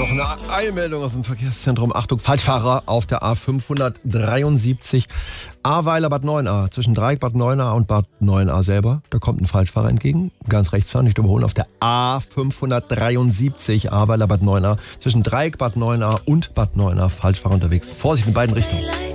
Noch eine Eilmeldung aus dem Verkehrszentrum. Achtung, Falschfahrer auf der A573 Ahrweiler Bad Neuenahr. Zwischen Dreieck Bad Neuenahr und Bad Neuenahr selber. Da kommt ein Falschfahrer entgegen. Ganz rechts fahren, nicht überholen. Auf der A573 Ahrweiler Bad Neuenahr. Zwischen Dreieck Bad Neuenahr und Bad Neuenahr. Falschfahrer unterwegs. Vorsicht in beiden Richtungen.